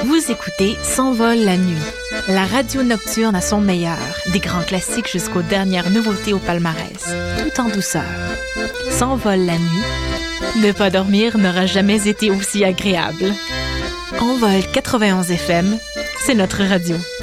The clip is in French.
Vous écoutez S'envole la nuit, la radio nocturne à son meilleur, des grands classiques jusqu'aux dernières nouveautés au palmarès, tout en douceur. S'envole la nuit, ne pas dormir n'aura jamais été aussi agréable. Envol 91 FM, c'est notre radio.